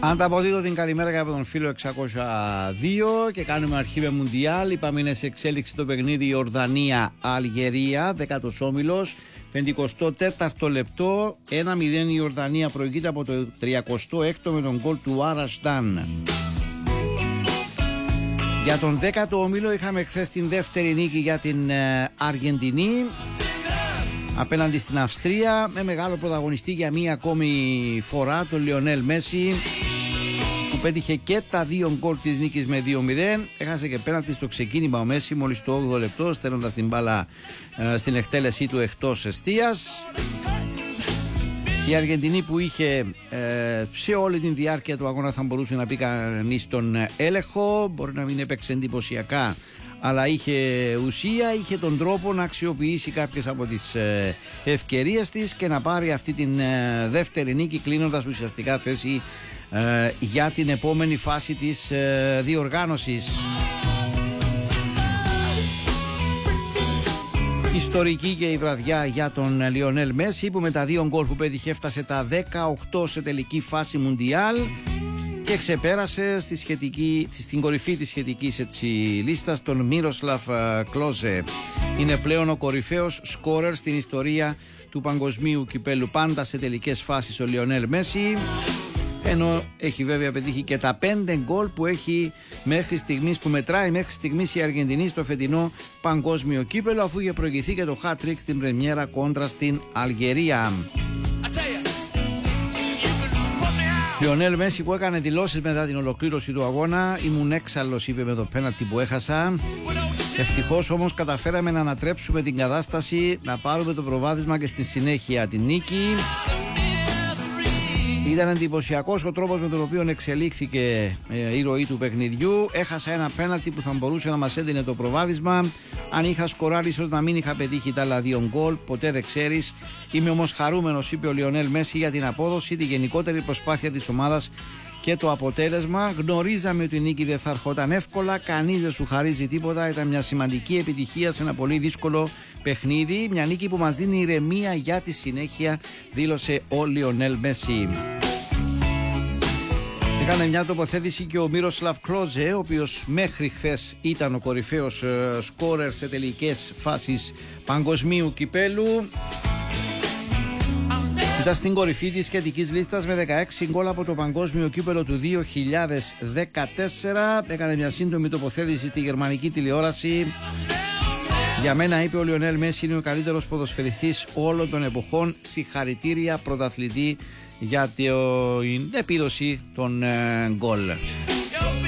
Ανταποδίδω την καλημέρα και από τον φίλο 602 και κάνουμε αρχή με Μουντιάλ. Είπαμε είναι σε εξέλιξη το παιχνίδι Ιορδανία-Αλγερία, 10ο όμιλος, 54ο λεπτό. 1-0 η Ιορδανία προηγείται από το 36ο με τον γκολ του Αρασντάν. Για τον 10ο όμιλο είχαμε χθες την δεύτερη νίκη για την Αργεντινή απέναντι στην Αυστρία, με μεγάλο πρωταγωνιστή για μία ακόμη φορά τον Λιονέλ Μέση, που πέτυχε και τα δύο γκολ της νίκης με 2-0. Έχασε και πέναλτι στο ξεκίνημα ο Μέση μόλις το 8ο λεπτό, στέλνοντας την μπάλα στην εκτέλεσή του εκτός εστίας. Η Αργεντινή που είχε σε όλη την διάρκεια του αγώνα, θα μπορούσε να πει κανείς, τον έλεγχο. Μπορεί να μην έπαιξε εντυπωσιακά, αλλά είχε ουσία, είχε τον τρόπο να αξιοποιήσει κάποιες από τις ευκαιρίες της και να πάρει αυτή την δεύτερη νίκη, κλείνοντας ουσιαστικά θέση για την επόμενη φάση της διοργάνωσης. Ιστορική και η βραδιά για τον Λιονέλ Μέση, που με τα δύο γκολ που πέτυχε έφτασε τα 18 σε τελική φάση Μουντιάλ και ξεπέρασε στην κορυφή της σχετικής λίστας τον Μίροσλαβ Κλόζε. Είναι πλέον ο κορυφαίος σκόρερ στην ιστορία του παγκοσμίου κυπέλου, πάντα σε τελικές φάσεις ο Λιονέλ Μέση, ενώ έχει βέβαια πετύχει και τα 5 γκολ που έχει μέχρι στιγμής, που μετράει μέχρι στιγμής η Αργεντινή στο φετινό παγκόσμιο κύπελο, αφού είχε προηγηθεί και το hat-trick στην πρεμιέρα κόντρα στην Αλγερία. Λιονέλ Μέση, που έκανε δηλώσεις μετά την ολοκλήρωση του αγώνα: «Ήμουν έξαλλος», είπε, με το πέναλτι που έχασα. Ευτυχώς όμως καταφέραμε να ανατρέψουμε την κατάσταση, να πάρουμε το προβάδισμα και στη συνέχεια την νίκη. Ήταν εντυπωσιακός ο τρόπος με τον οποίο εξελίχθηκε η ροή του παιχνιδιού. Έχασα ένα πέναλτι που θα μπορούσε να μας έδινε το προβάδισμα. Αν είχα σκοράρει, ίσως να μην είχα πετύχει τα άλλα δύο γκολ. Ποτέ δεν ξέρεις. Είμαι όμως χαρούμενος», είπε ο Λιονέλ Μέση, «για την απόδοση, τη γενικότερη προσπάθεια της ομάδας και το αποτέλεσμα. Γνωρίζαμε ότι η νίκη δεν θα ερχόταν εύκολα. Κανείς δεν σου χαρίζει τίποτα. Ήταν μια σημαντική επιτυχία σε ένα πολύ δύσκολο παιχνίδι. Μια νίκη που μας δίνει ηρεμία για τη συνέχεια», δήλωσε ο Λιονέλ Μέση. Έκανε μια τοποθέτηση και ο Μίροσλαβ Κλόζε, ο οποίος μέχρι χθες ήταν ο κορυφαίος σκόρερ σε τελικές φάσεις παγκοσμίου κυπέλου. Ήταν στην κορυφή της σχετικής λίστας με 16 γκολ από το παγκόσμιο κύπελο του 2014. Έκανε μια σύντομη τοποθέτηση στη γερμανική τηλεόραση. «Για μένα», είπε ο Λιονέλ Μέση, «είναι ο καλύτερος ποδοσφαιριστής όλων των εποχών. Συγχαρητήρια πρωταθλητή για την επίδοση των γκολ».